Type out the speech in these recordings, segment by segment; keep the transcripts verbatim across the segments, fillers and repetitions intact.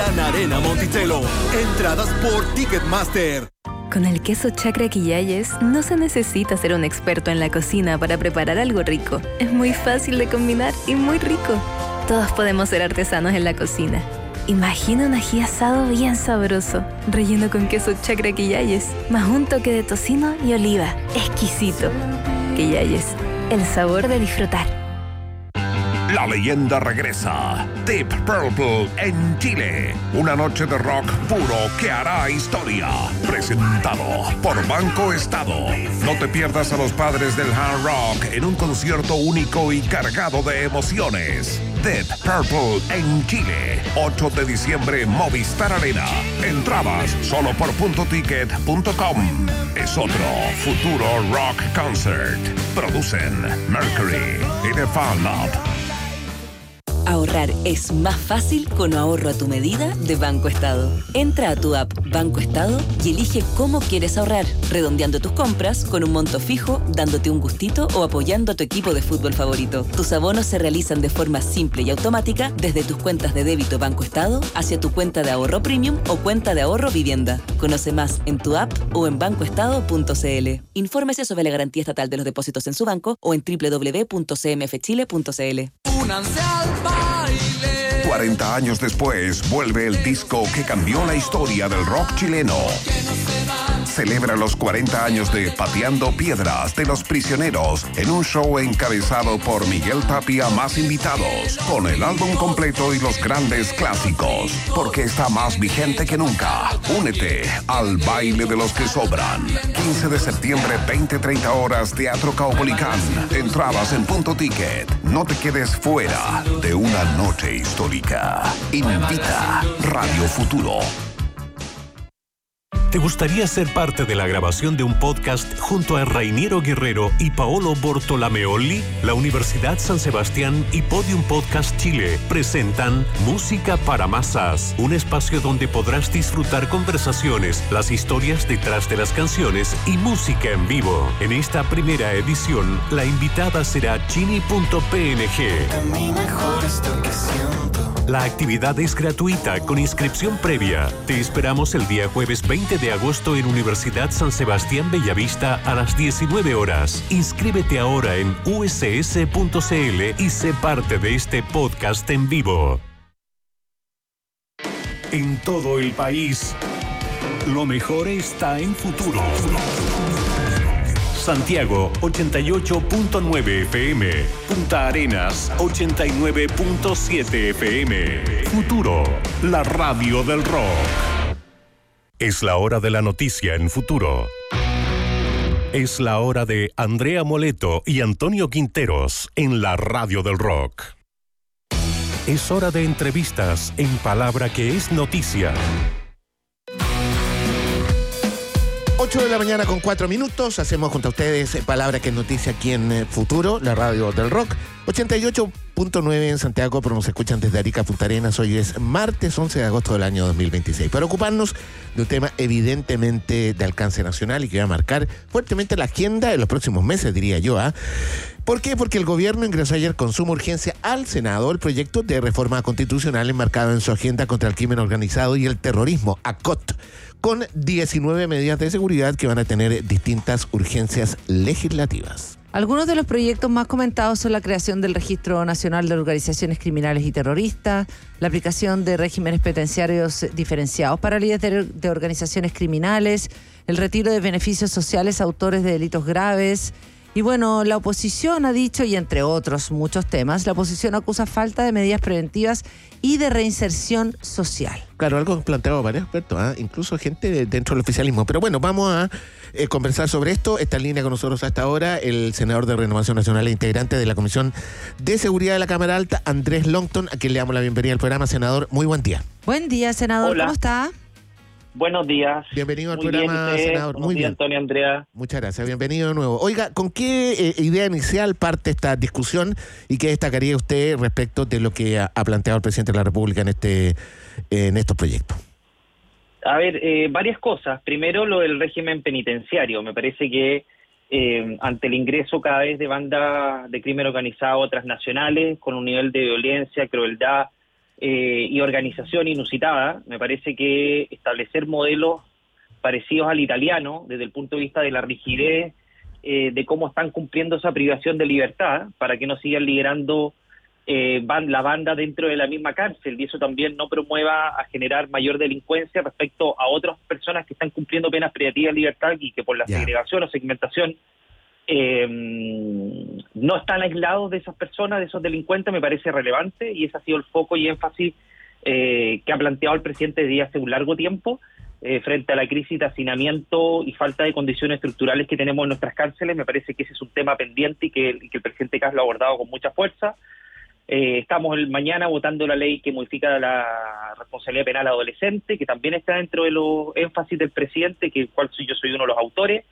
Gran Arena Monticello. Entradas por Ticketmaster. Con el queso Chacra Quillayes no se necesita ser un experto en la cocina para preparar algo rico. Es muy fácil de combinar y muy rico. Todos podemos ser artesanos en la cocina. Imagina un ají asado bien sabroso, relleno con queso Chacra Quillayes, más un toque de tocino y oliva. Exquisito. Quillayes, el sabor de disfrutar. La leyenda regresa. Deep Purple en Chile. Una noche de rock puro que hará historia. Presentado por Banco Estado. No te pierdas a los padres del hard rock en un concierto único y cargado de emociones. Deep Purple en Chile. ocho de diciembre, Movistar Arena. Entradas solo por punto ticket punto com. Es otro futuro rock concert. Producen Mercury y The Fan Lab. Ahorrar es más fácil con ahorro a tu medida de Banco Estado. Entra a tu app Banco Estado y elige cómo quieres ahorrar, redondeando tus compras con un monto fijo, dándote un gustito o apoyando a tu equipo de fútbol favorito. Tus abonos se realizan de forma simple y automática desde tus cuentas de débito Banco Estado hacia tu cuenta de ahorro premium o cuenta de ahorro vivienda. Conoce más en tu app o en banco estado punto c l. Infórmese sobre la garantía estatal de los depósitos en su banco o en doble u doble u doble u punto c m f chile punto c l. cuarenta años después, vuelve el disco que cambió la historia del rock chileno. Celebra los cuarenta años de Pateando Piedras de Los Prisioneros en un show encabezado por Miguel Tapia más invitados, con el álbum completo y los grandes clásicos, porque está más vigente que nunca. Únete al baile de los que sobran. quince de septiembre, veinte treinta horas, Teatro Caupolicán. Entradas en Punto Ticket. No te quedes fuera de una noche histórica. Invita Radio Futuro. ¿Te gustaría ser parte de la grabación de un podcast junto a Rainiero Guerrero y Paolo Bortolameoli? La Universidad San Sebastián y Podium Podcast Chile presentan Música para Masas, un espacio donde podrás disfrutar conversaciones, las historias detrás de las canciones y música en vivo. En esta primera edición, la invitada será Chini punto p n g. La actividad es gratuita con inscripción previa. Te esperamos el día jueves veinte de agosto en Universidad San Sebastián Bellavista a las diecinueve horas. Inscríbete ahora en u s s punto c l y sé parte de este podcast en vivo. En todo el país, lo mejor está en Futuro. Santiago ochenta y ocho punto nueve F M, Punta Arenas ochenta y nueve punto siete F M. Futuro, la radio del rock. Es la hora de la noticia en Futuro. Es la hora de Andrea Moleto y Antonio Quinteros en la radio del rock. Es hora de entrevistas en Palabra que es noticia. ocho de la mañana con cuatro minutos. Hacemos junto a ustedes Palabra que es noticia aquí en eh, Futuro, la radio del rock. ochenta y ocho punto nueve en Santiago, pero nos escuchan desde Arica, Punta Arenas. Hoy es martes once de agosto del año dos mil veintiséis. Para ocuparnos de un tema evidentemente de alcance nacional y que va a marcar fuertemente la agenda en los próximos meses, diría yo. ¿eh? ¿Por qué? Porque el gobierno ingresó ayer con suma urgencia al Senado el proyecto de reforma constitucional enmarcado en su agenda contra el crimen organizado y el terrorismo, A C O T, con diecinueve medidas de seguridad que van a tener distintas urgencias legislativas. Algunos de los proyectos más comentados son la creación del Registro Nacional de Organizaciones Criminales y Terroristas, la aplicación de regímenes penitenciarios diferenciados para líderes de organizaciones criminales, el retiro de beneficios sociales a autores de delitos graves. Y bueno, la oposición ha dicho, y entre otros muchos temas, la oposición acusa falta de medidas preventivas y de reinserción social. Claro, algo planteado varios expertos, ¿eh? incluso gente de, dentro del oficialismo. Pero bueno, vamos a eh, conversar sobre esto. Está en línea con nosotros hasta ahora el senador de Renovación Nacional e integrante de la Comisión de Seguridad de la Cámara Alta, Andrés Longton, a quien le damos la bienvenida al programa. Senador, muy buen día. Buen día, senador. Hola. ¿Cómo está? Buenos días. Bienvenido al Muy programa, bien, senador. Buenos Muy días, bien. Antonio, Andrea. Muchas gracias. Bienvenido de nuevo. Oiga, ¿con qué eh, idea inicial parte esta discusión y qué destacaría usted respecto de lo que ha, ha planteado el presidente de la República en este eh, en estos proyectos? A ver, eh, varias cosas. Primero, lo del régimen penitenciario. Me parece que eh, ante el ingreso cada vez de bandas de crimen organizado transnacionales con un nivel de violencia, crueldad eh, y organización inusitada. Me parece que establecer modelos parecidos al italiano, desde el punto de vista de la rigidez, eh, de cómo están cumpliendo esa privación de libertad, para que no sigan liderando eh, van, la banda dentro de la misma cárcel, y eso también no promueva a generar mayor delincuencia respecto a otras personas que están cumpliendo penas privativas de libertad y que por la yeah. segregación o segmentación eh, no están aislados de esas personas, de esos delincuentes. Me parece relevante, y ese ha sido el foco y énfasis eh, que ha planteado el presidente desde hace un largo tiempo. Eh, frente a la crisis de hacinamiento y falta de condiciones estructurales que tenemos en nuestras cárceles. Me parece que ese es un tema pendiente y que, y que el presidente Kast lo ha abordado con mucha fuerza. Eh, estamos el mañana votando la ley que modifica la responsabilidad penal adolescente, que también está dentro de los énfasis del presidente, que cual yo soy uno de los autores,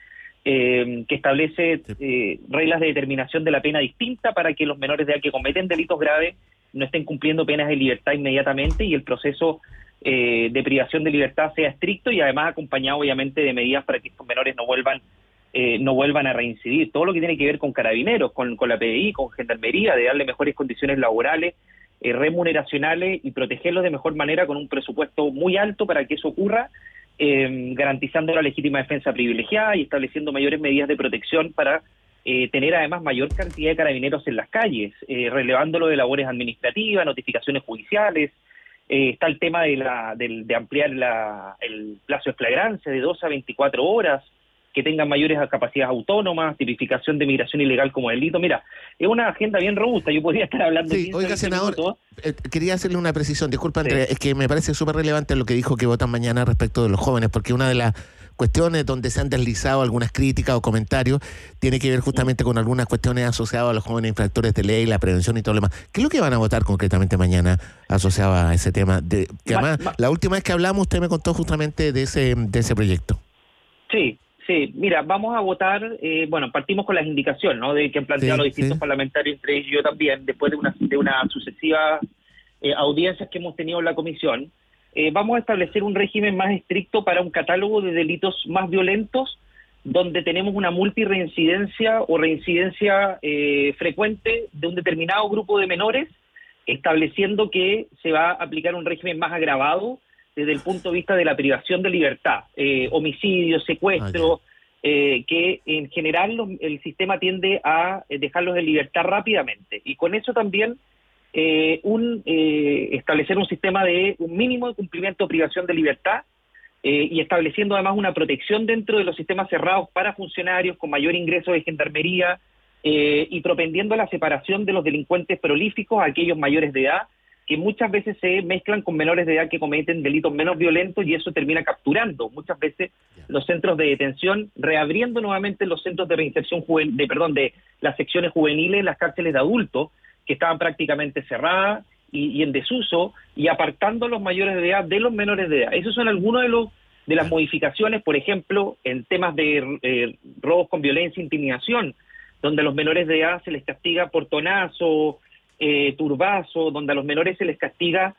eh, que establece eh, reglas de determinación de la pena distinta para que los menores de edad que cometen delitos graves no estén cumpliendo penas de libertad inmediatamente, y el proceso Eh, de privación de libertad sea estricto, y además acompañado obviamente de medidas para que estos menores no vuelvan eh, no vuelvan a reincidir. Todo lo que tiene que ver con carabineros, con, con la P D I, con gendarmería, de darle mejores condiciones laborales, eh, remuneracionales, y protegerlos de mejor manera con un presupuesto muy alto para que eso ocurra, eh, garantizando la legítima defensa privilegiada y estableciendo mayores medidas de protección para eh, tener además mayor cantidad de carabineros en las calles, eh, relevándolo de labores administrativas, notificaciones judiciales. Eh, está el tema de, la, de, de ampliar la, el plazo de flagrancia de doce a veinticuatro horas, que tengan mayores capacidades autónomas, tipificación de migración ilegal como delito. Mira, es una agenda bien robusta, yo podría estar hablando... Sí, oiga, senador, eh, quería hacerle una precisión, disculpa, Andrea, sí. Es que me parece súper relevante lo que dijo que votan mañana respecto de los jóvenes, porque una de las cuestiones donde se han deslizado algunas críticas o comentarios tiene que ver justamente con algunas cuestiones asociadas a los jóvenes infractores de ley, la prevención y todo lo demás. ¿Qué es lo que van a votar concretamente mañana asociado a ese tema? De, que además, ma, ma, la última vez que hablamos usted me contó justamente de ese, de ese proyecto. Sí, sí. Mira, vamos a votar, eh, bueno, partimos con las indicaciones, ¿no?, de que han planteado sí, los distintos sí. parlamentarios, entre ellos yo también, después de una, de una sucesivas eh, audiencias que hemos tenido en la comisión. Eh, vamos a establecer un régimen más estricto para un catálogo de delitos más violentos, donde tenemos una multireincidencia o reincidencia eh, frecuente de un determinado grupo de menores, estableciendo que se va a aplicar un régimen más agravado desde el punto de vista de la privación de libertad, eh, homicidio, secuestro, okay. eh, que en general los, el sistema tiende a dejarlos en libertad rápidamente, y con eso también Eh, un eh, establecer un sistema de un mínimo de cumplimiento de privación de libertad, eh, y estableciendo además una protección dentro de los sistemas cerrados para funcionarios con mayor ingreso de gendarmería, eh, y propendiendo la separación de los delincuentes prolíficos a aquellos mayores de edad que muchas veces se mezclan con menores de edad que cometen delitos menos violentos, y eso termina capturando muchas veces los centros de detención, reabriendo nuevamente los centros de reinserción juvenil, de perdón, de las secciones juveniles, las cárceles de adultos, que estaban prácticamente cerradas y, y en desuso, y apartando a los mayores de edad de los menores de edad. Esos son algunos de los de las modificaciones, por ejemplo, en temas de eh, robos con violencia e intimidación, donde a los menores de edad se les castiga por tonazo, eh, turbazo, donde a los menores se les castiga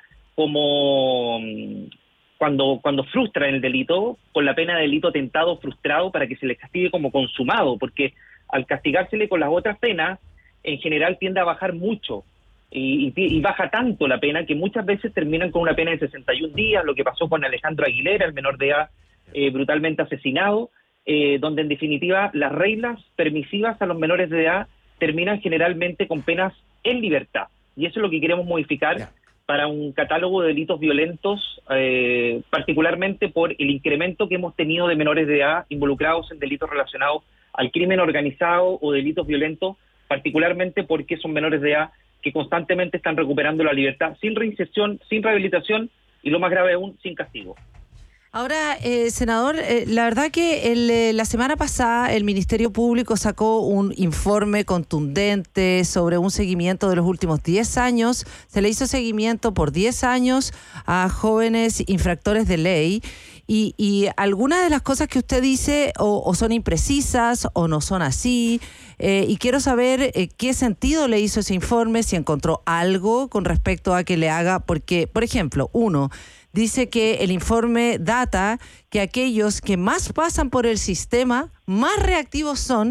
como cuando, cuando frustran el delito, con la pena de delito tentado frustrado, para que se les castigue como consumado, porque al castigársele con las otras penas, en general tiende a bajar mucho, y, y, y baja tanto la pena que muchas veces terminan con una pena de sesenta y un días, lo que pasó con Alejandro Aguilera, el menor de edad eh, brutalmente asesinado, eh, donde en definitiva las reglas permisivas a los menores de edad terminan generalmente con penas en libertad, y eso es lo que queremos modificar yeah. para un catálogo de delitos violentos, eh, particularmente por el incremento que hemos tenido de menores de edad involucrados en delitos relacionados al crimen organizado o delitos violentos, particularmente porque son menores de edad que constantemente están recuperando la libertad sin reinserción, sin rehabilitación, y lo más grave aún, sin castigo. Ahora, eh, senador, eh, la verdad que el, eh, la semana pasada el Ministerio Público sacó un informe contundente sobre un seguimiento de los últimos diez años. Se le hizo seguimiento por diez años a jóvenes infractores de ley. Y, y algunas de las cosas que usted dice o, o son imprecisas o no son así, eh, y quiero saber eh, qué sentido le hizo ese informe, si encontró algo con respecto a que le haga, porque, por ejemplo, uno, dice que el informe data que aquellos que más pasan por el sistema, más reactivos son,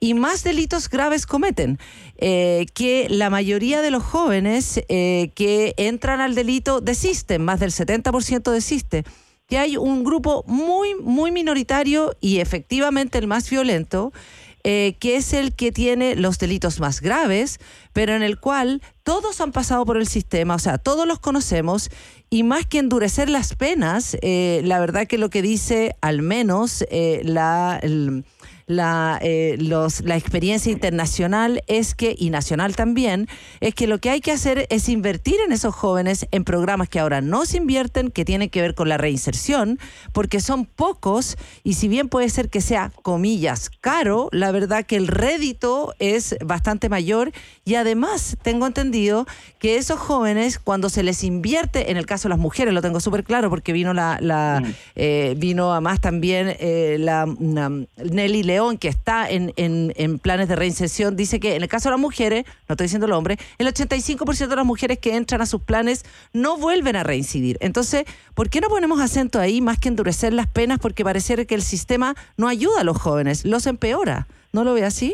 y más delitos graves cometen. Eh, que la mayoría de los jóvenes eh, que entran al delito desisten, más del setenta por ciento desiste. Que hay un grupo muy, muy minoritario y efectivamente el más violento, eh, que es el que tiene los delitos más graves, pero en el cual todos han pasado por el sistema, o sea, todos los conocemos, y más que endurecer las penas, eh, la verdad que lo que dice al menos eh, la... El, La, eh, los, la experiencia internacional es que, y nacional también, es que lo que hay que hacer es invertir en esos jóvenes en programas que ahora no se invierten, que tienen que ver con la reinserción, porque son pocos, y si bien puede ser que sea, comillas, caro, la verdad que el rédito es bastante mayor, y además tengo entendido que esos jóvenes, cuando se les invierte, en el caso de las mujeres, lo tengo súper claro, porque vino la, la mm. eh, vino además también eh, la una, Nelly León, que está en, en, en planes de reinserción, dice que en el caso de las mujeres, no estoy diciendo el hombre, el ochenta y cinco por ciento de las mujeres que entran a sus planes no vuelven a reincidir. Entonces, ¿por qué no ponemos acento ahí más que endurecer las penas? Porque pareciera que el sistema no ayuda a los jóvenes, los empeora. ¿No lo ve así?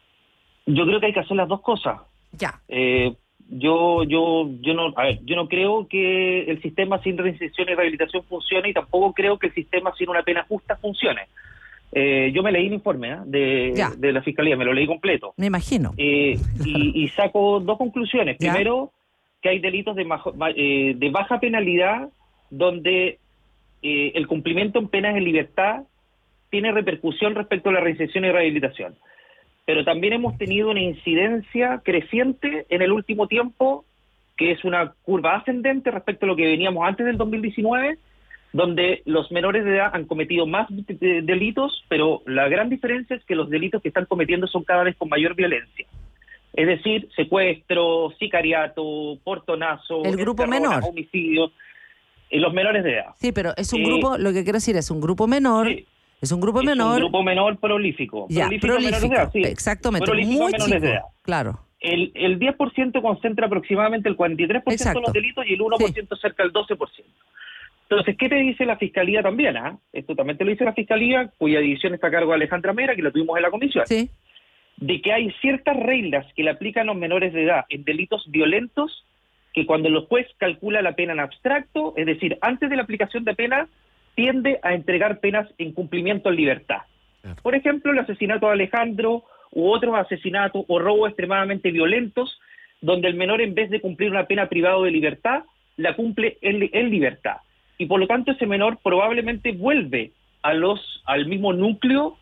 Yo creo que hay que hacer las dos cosas. Ya. Eh, yo, yo, yo no, a ver, yo no creo que el sistema sin reinserción y rehabilitación funcione, y tampoco creo que el sistema sin una pena justa funcione. Eh, yo me leí el informe ¿eh? de, de la Fiscalía, me lo leí completo. Me imagino. Eh, y, y saco dos conclusiones. ¿Ya? Primero, que hay delitos de, majo, eh, de baja penalidad donde eh, el cumplimiento en penas en libertad tiene repercusión respecto a la reinserción y rehabilitación. Pero también hemos tenido una incidencia creciente en el último tiempo, que es una curva ascendente respecto a lo que veníamos antes del dos mil diecinueve, donde los menores de edad han cometido más de delitos, pero la gran diferencia es que los delitos que están cometiendo son cada vez con mayor violencia. Es decir, secuestro, sicariato, portonazo, el grupo menor, homicidio, y los menores de edad. Sí, pero es un eh, grupo, lo que quiero decir es un grupo menor, sí, es un grupo es menor. un grupo menor prolífico. Ya, prolífico, prolífico, menores de edad, sí. Exactamente, Prolífico, muy menores chico, de edad. claro. El, el diez por ciento concentra aproximadamente el cuarenta y tres por ciento Exacto. de los delitos y el uno por ciento sí. cerca del doce por ciento. Entonces, ¿qué te dice la Fiscalía también? ¿eh? Esto también te lo dice la Fiscalía, cuya división está a cargo de Alejandra Mera, que la tuvimos en la comisión. Sí. De que hay ciertas reglas que le aplican a los menores de edad en delitos violentos, que cuando el juez calcula la pena en abstracto, es decir, antes de la aplicación de pena, tiende a entregar penas en cumplimiento en libertad. Claro. Por ejemplo, el asesinato de Alejandro u otros asesinatos o robos extremadamente violentos, donde el menor, en vez de cumplir una pena privada de libertad, la cumple en, en libertad. Y por lo tanto ese menor probablemente vuelve a los al mismo núcleo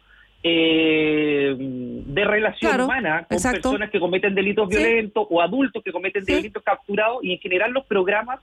eh, de relación claro, humana con exacto. personas que cometen delitos sí. violentos o adultos que cometen sí. delitos capturados, y en general los programas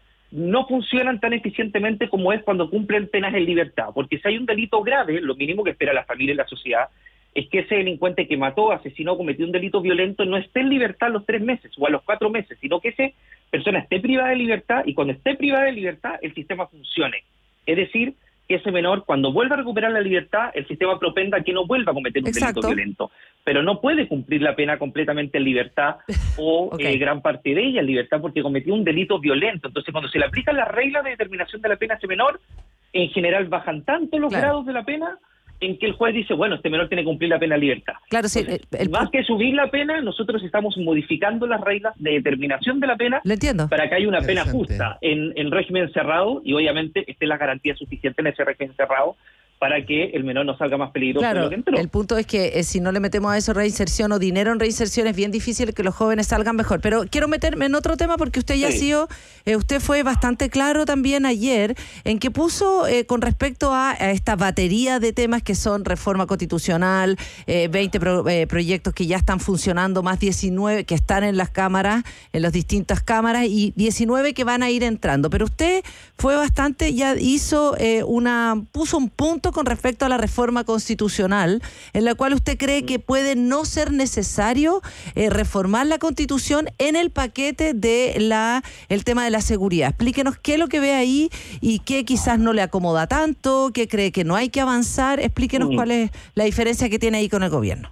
no funcionan tan eficientemente como es cuando cumplen penas en libertad, porque si hay un delito grave, lo mínimo que espera la familia y la sociedad es que ese delincuente que mató, asesinó, cometió un delito violento no esté en libertad a los tres meses o a los cuatro meses, sino que esa persona esté privada de libertad, y cuando esté privada de libertad el sistema funcione. Es decir, que ese menor, cuando vuelva a recuperar la libertad, el sistema propenda a que no vuelva a cometer un Exacto. delito violento. Pero no puede cumplir la pena completamente en libertad o okay. eh, gran parte de ella en libertad porque cometió un delito violento. Entonces, cuando se le aplican las reglas de determinación de la pena a ese menor, en general bajan tanto los claro. grados de la pena en que el juez dice, bueno, este menor tiene que cumplir la pena en libertad. Claro, sí. Entonces, el, el, más que subir la pena, nosotros estamos modificando las reglas de determinación de la pena. Lo entiendo. Para que haya una pena justa en, en régimen cerrado, y obviamente estén las garantías suficientes en ese régimen cerrado para que el menor no salga más peligroso claro, de lo que entró. El punto es que eh, si no le metemos a eso reinserción o dinero en reinserción, es bien difícil que los jóvenes salgan mejor. Pero quiero meterme en otro tema porque usted ya sí. ha sido, eh, usted fue bastante claro también ayer en que puso eh, con respecto a, a esta batería de temas que son reforma constitucional, eh, veinte pro, eh, proyectos que ya están funcionando, más diecinueve que están en las cámaras, en las distintas cámaras, y diecinueve que van a ir entrando. Pero usted fue bastante, ya hizo eh, una, puso un punto con respecto a la reforma constitucional, en la cual usted cree que puede no ser necesario eh, reformar la Constitución en el paquete de la el tema de la seguridad. Explíquenos qué es lo que ve ahí y qué quizás no le acomoda tanto, qué cree que no hay que avanzar. Explíquenos mm. cuál es la diferencia que tiene ahí con el gobierno.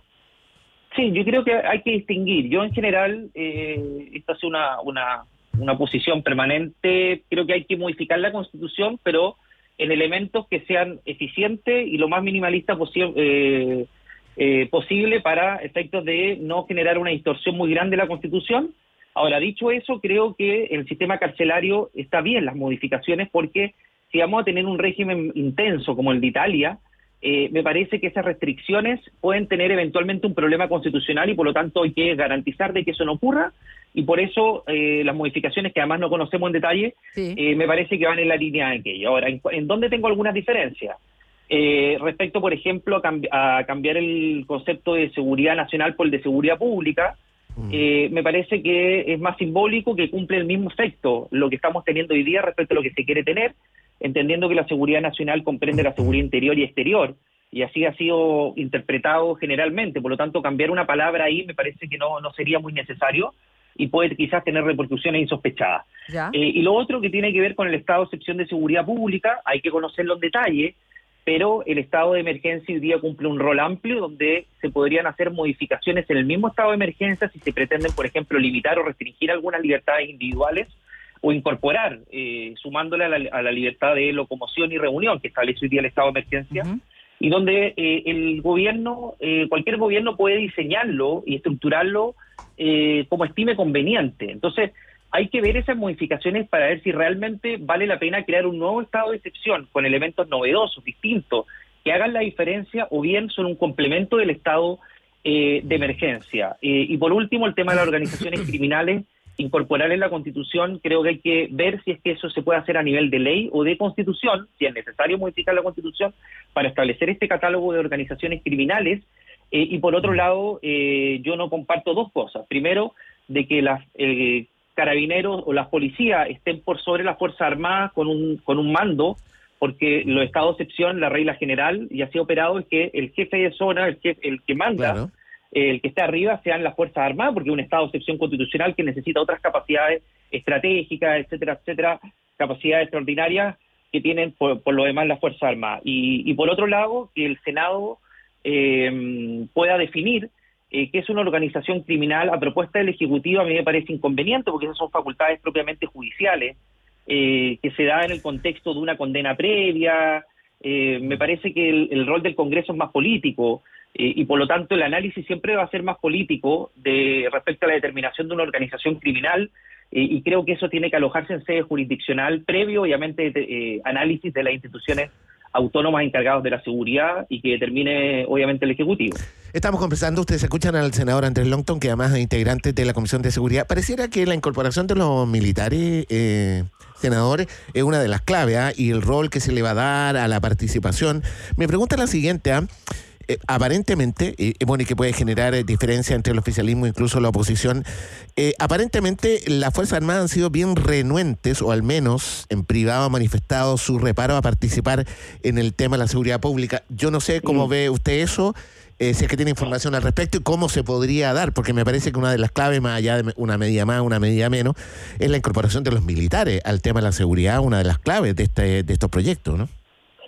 Sí, yo creo que hay que distinguir. Yo en general, eh, esta es una, una, una posición permanente, creo que hay que modificar la Constitución, pero en elementos que sean eficientes y lo más minimalista posible, eh, eh, posible para efectos de no generar una distorsión muy grande de la Constitución. Ahora, dicho eso, creo que el sistema carcelario está bien las modificaciones, porque si vamos a tener un régimen intenso como el de Italia, eh, me parece que esas restricciones pueden tener eventualmente un problema constitucional y por lo tanto hay que garantizar de que eso no ocurra, y por eso eh, las modificaciones, que además no conocemos en detalle, sí. eh, me parece que van en la línea de aquello. Ahora, ¿en, en dónde tengo algunas diferencias? Eh, respecto, por ejemplo, a, cambi- a cambiar el concepto de seguridad nacional por el de seguridad pública, Eh, me parece que es más simbólico, que cumple el mismo efecto lo que estamos teniendo hoy día respecto a lo que se quiere tener, entendiendo que la seguridad nacional comprende la seguridad interior y exterior, y así ha sido interpretado generalmente. Por lo tanto, cambiar una palabra ahí me parece que no, no sería muy necesario y puede quizás tener repercusiones insospechadas. ¿Ya? Eh, y lo otro que tiene que ver con el estado de excepción de seguridad pública, hay que conocerlo en detalle, pero el estado de emergencia hoy día cumple un rol amplio donde se podrían hacer modificaciones en el mismo estado de emergencia si se pretenden, por ejemplo, limitar o restringir algunas libertades individuales o incorporar, eh, sumándole a la, a la libertad de locomoción y reunión que establece hoy día el estado de emergencia, uh-huh. y donde eh, el gobierno, eh, cualquier gobierno puede diseñarlo y estructurarlo eh, como estime conveniente. Entonces, hay que ver esas modificaciones para ver si realmente vale la pena crear un nuevo estado de excepción con elementos novedosos, distintos, que hagan la diferencia, o bien son un complemento del estado eh, de emergencia. Eh, y por último, el tema de las organizaciones criminales, incorporar en la Constitución, creo que hay que ver si es que eso se puede hacer a nivel de ley o de Constitución, si es necesario modificar la Constitución para establecer este catálogo de organizaciones criminales. Eh, y por otro lado, eh, yo no comparto dos cosas. Primero, de que las... Eh, carabineros o las policías estén por sobre las Fuerzas Armadas con un con un mando, porque los estados de excepción, la regla general, y así operado, es que el jefe de zona, el, jefe, el que manda, claro. eh, el que está arriba, sean las Fuerzas Armadas, porque es un estado de excepción constitucional que necesita otras capacidades estratégicas, etcétera, etcétera, capacidades extraordinarias que tienen por, por lo demás las Fuerzas Armadas. Y, y por otro lado, que el Senado eh, pueda definir Eh, que es una organización criminal a propuesta del Ejecutivo. A mí me parece inconveniente, porque esas son facultades propiamente judiciales, eh, que se da en el contexto de una condena previa. Eh, me parece que el, el rol del Congreso es más político, eh, y por lo tanto el análisis siempre va a ser más político de respecto a la determinación de una organización criminal, eh, y creo que eso tiene que alojarse en sede jurisdiccional previo, obviamente, de, eh, análisis de las instituciones autónomas encargados de la seguridad, y que determine obviamente el Ejecutivo. Estamos conversando, ustedes escuchan al senador Andrés Longton, que además es integrante de la Comisión de Seguridad. Pareciera que la incorporación de los militares, eh, senadores, es una de las claves, ¿eh? Y el rol que se le va a dar a la participación. Me pregunta la siguiente, ¿eh? Eh, aparentemente, eh, bueno, y que puede generar eh, diferencia entre el oficialismo e incluso la oposición, eh, aparentemente las Fuerzas Armadas han sido bien renuentes, o al menos en privado han manifestado su reparo a participar en el tema de la seguridad pública. Yo no sé cómo mm. ve usted eso, eh, si es que tiene información al respecto, y cómo se podría dar, porque me parece que una de las claves, más allá de una medida más, una medida menos, es la incorporación de los militares al tema de la seguridad, una de las claves de, este, de estos proyectos, ¿no?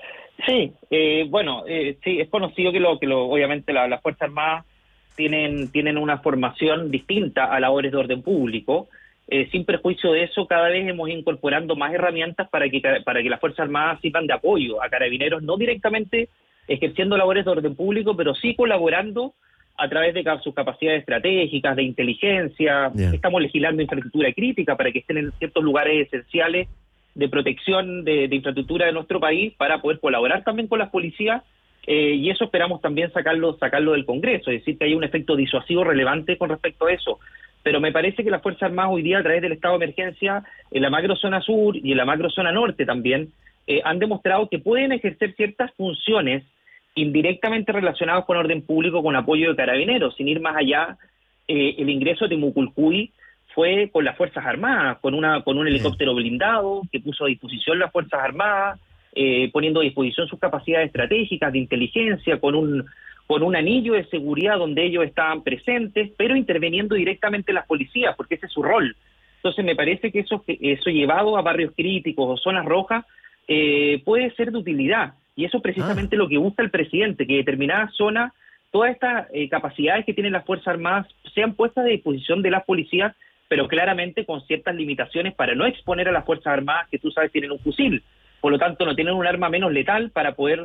Sí, eh, bueno, eh, sí, es conocido que, lo, que lo, obviamente la, las Fuerzas Armadas tienen, tienen una formación distinta a labores de orden público. Eh, sin perjuicio de eso, cada vez hemos ido incorporando más herramientas para que, para que las Fuerzas Armadas sirvan de apoyo a Carabineros, no directamente ejerciendo labores de orden público, pero sí colaborando a través de sus capacidades estratégicas, de inteligencia. Yeah. Estamos legislando infraestructura crítica para que estén en ciertos lugares esenciales de protección de, de infraestructura de nuestro país, para poder colaborar también con las policías, eh, y eso esperamos también sacarlo, sacarlo del Congreso, es decir, que hay un efecto disuasivo relevante con respecto a eso. Pero me parece que las Fuerzas Armadas hoy día, a través del estado de emergencia, en la macrozona sur y en la macrozona norte también, eh, han demostrado que pueden ejercer ciertas funciones indirectamente relacionadas con orden público, con apoyo de Carabineros. Sin ir más allá, eh, el ingreso de Muculcuy fue con las Fuerzas Armadas, con una con un helicóptero blindado que puso a disposición las Fuerzas Armadas, eh, poniendo a disposición sus capacidades estratégicas de inteligencia, con un con un anillo de seguridad donde ellos estaban presentes, pero interviniendo directamente las policías, porque ese es su rol. Entonces me parece que eso, eso llevado a barrios críticos o zonas rojas eh, puede ser de utilidad, y eso es precisamente ah. lo que busca el presidente, que determinadas zonas, todas estas eh, capacidades que tienen las Fuerzas Armadas sean puestas a disposición de las policías, pero claramente con ciertas limitaciones para no exponer a las Fuerzas Armadas, que tú sabes tienen un fusil, por lo tanto no tienen un arma menos letal para poder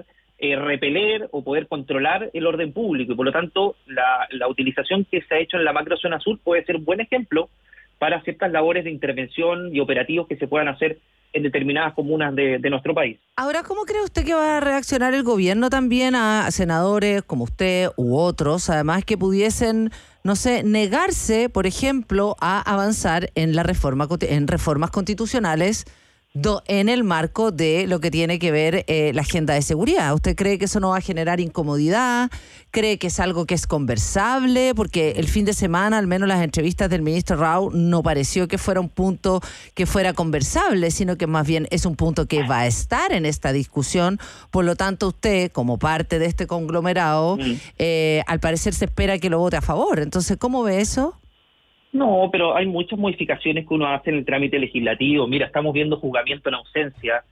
eh, repeler o poder controlar el orden público, y por lo tanto la, la utilización que se ha hecho en la macrozona sur puede ser un buen ejemplo para ciertas labores de intervención y operativos que se puedan hacer en determinadas comunas de, de nuestro país. Ahora, ¿cómo cree usted que va a reaccionar el gobierno también a senadores como usted u otros, además que pudiesen, no sé, negarse, por ejemplo, a avanzar en la reforma en reformas constitucionales do, en el marco de lo que tiene que ver eh, la agenda de seguridad? ¿Usted cree que eso no va a generar incomodidad? ¿Cree que es algo que es conversable? Porque el fin de semana, al menos las entrevistas del ministro Rao, no pareció que fuera un punto que fuera conversable, sino que más bien es un punto que va a estar en esta discusión. Por lo tanto, usted, como parte de este conglomerado, mm. eh, al parecer se espera que lo vote a favor. Entonces, ¿cómo ve eso? No, pero hay muchas modificaciones que uno hace en el trámite legislativo. Mira, estamos viendo juzgamiento en ausencia.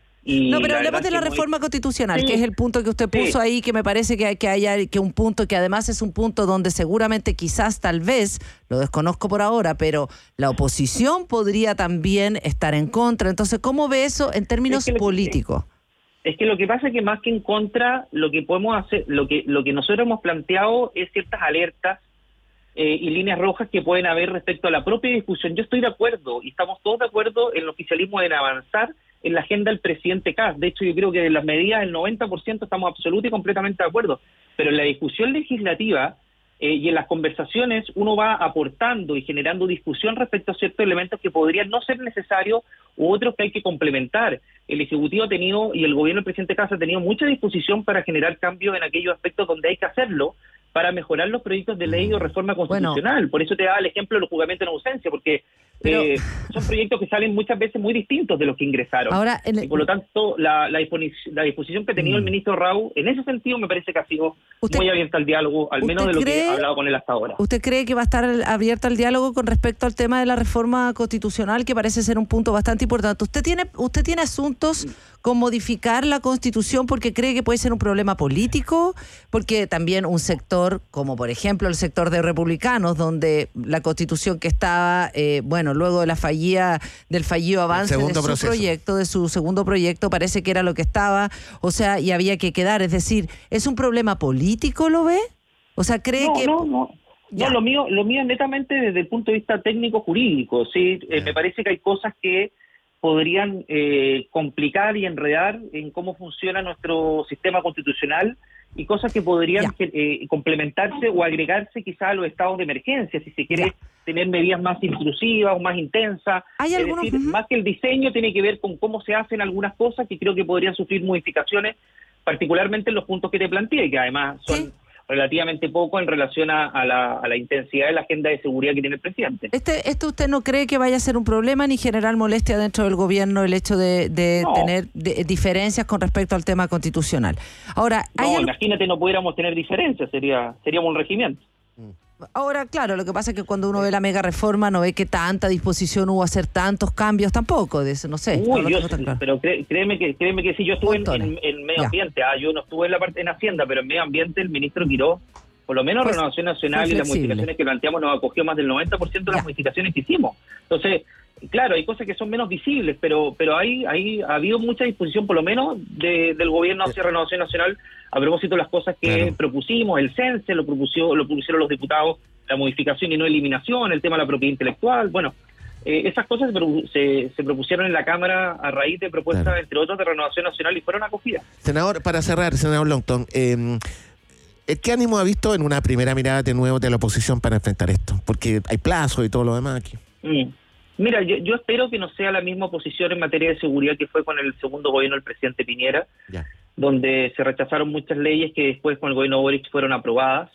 Y no, pero hablemos de la reforma constitucional, sí, que es el punto que usted puso sí. ahí, que me parece que, que haya que un punto que además es un punto donde seguramente quizás tal vez, lo desconozco por ahora, pero la oposición podría también estar en contra. Entonces, ¿cómo ve eso en términos es que políticos? Que, es que lo que pasa es que más que en contra, lo que podemos hacer, lo que, lo que nosotros hemos planteado es ciertas alertas Eh, y líneas rojas que pueden haber respecto a la propia discusión. Yo estoy de acuerdo, y estamos todos de acuerdo en el oficialismo en avanzar en la agenda del presidente Kast. De hecho, yo creo que de las medidas, el noventa por ciento estamos absolutamente y completamente de acuerdo. Pero en la discusión legislativa eh, y en las conversaciones, uno va aportando y generando discusión respecto a ciertos elementos que podrían no ser necesarios u otros que hay que complementar. El Ejecutivo ha tenido, y el gobierno del presidente Kast ha tenido mucha disposición para generar cambios en aquellos aspectos donde hay que hacerlo, para mejorar los proyectos de ley o reforma constitucional. Bueno, por eso te daba el ejemplo de los juzgamientos en ausencia, porque pero, eh, son proyectos que salen muchas veces muy distintos de los que ingresaron. Ahora, en el, y por lo tanto, la, la, disposición, la disposición que ha tenido mm. el ministro Rao, en ese sentido me parece que ha sido usted, muy abierta al diálogo, al menos de lo cree, que he hablado con él hasta ahora. ¿Usted cree que va a estar abierta al diálogo con respecto al tema de la reforma constitucional, que parece ser un punto bastante importante? ¿Usted tiene, usted tiene asuntos con modificar la Constitución porque cree que puede ser un problema político? Porque también un sector, como por ejemplo el sector de republicanos, donde la Constitución que estaba, eh, bueno, luego de la fallida, del fallido avance de su proceso. proyecto, de su segundo proyecto, parece que era lo que estaba, o sea, y había que quedar. Es decir, ¿es un problema político, lo ve? O sea, ¿cree no, que...? No, no, no. lo mío, lo mío es netamente desde el punto de vista técnico-jurídico, ¿sí? Eh, me parece que hay cosas que podrían eh, complicar y enredar en cómo funciona nuestro sistema constitucional y cosas que podrían eh, complementarse o agregarse quizá a los estados de emergencia, si se quiere ya. tener medidas más intrusivas o más intensas. ¿Hay es algunos, decir, uh-huh. más que el diseño tiene que ver con cómo se hacen algunas cosas que creo que podrían sufrir modificaciones, particularmente en los puntos que te planteé, que además son... ¿Sí? relativamente poco en relación a, a, la, a la intensidad de la agenda de seguridad que tiene el presidente. Este, ¿Esto usted no cree que vaya a ser un problema ni generar molestia dentro del gobierno el hecho de, de no. tener de, diferencias con respecto al tema constitucional? Ahora, no, ¿hay imagínate, no pudiéramos tener diferencias, sería seríamos un regimiento. Ahora, claro, lo que pasa es que cuando uno ve la mega reforma no ve que tanta disposición hubo a hacer tantos cambios tampoco, de eso, no sé. Uy, no yo, claro. Pero cre, créeme que créeme que si yo estuve en, en, en medio ya. ambiente, ah, yo no estuve en la parte en Hacienda, pero en medio ambiente el ministro Quiró, por lo menos pues, Renovación Nacional y las modificaciones que planteamos nos acogió más del noventa por ciento de las ya. modificaciones que hicimos. Entonces, claro, hay cosas que son menos visibles, pero pero hay, hay ha habido mucha disposición, por lo menos, de, del gobierno hacia Renovación Nacional a propósito de las cosas que claro. propusimos, el CENSE lo propusió, lo propusieron los diputados, la modificación y no eliminación, el tema de la propiedad intelectual, bueno, eh, esas cosas se, se, se propusieron en la Cámara a raíz de propuestas, claro. entre otros, de Renovación Nacional y fueron acogidas. Senador, para cerrar, senador Longton, eh, ¿qué ánimo ha visto en una primera mirada de nuevo de la oposición para enfrentar esto? Porque hay plazos y todo lo demás aquí. Mm. Mira, yo, yo espero que no sea la misma posición en materia de seguridad que fue con el segundo gobierno del presidente Piñera, ya. donde se rechazaron muchas leyes que después con el gobierno Boric fueron aprobadas.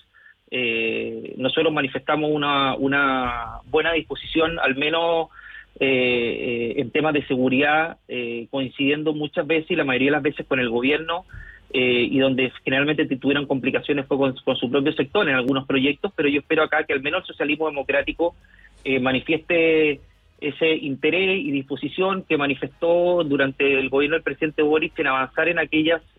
Eh, nosotros manifestamos una, una buena disposición, al menos eh, eh, en temas de seguridad, eh, coincidiendo muchas veces y la mayoría de las veces con el gobierno, eh, y donde generalmente tuvieron complicaciones fue con, con su propio sector en algunos proyectos, pero yo espero acá que al menos el socialismo democrático eh, manifieste ese interés y disposición que manifestó durante el gobierno del presidente Boric en avanzar en aquellas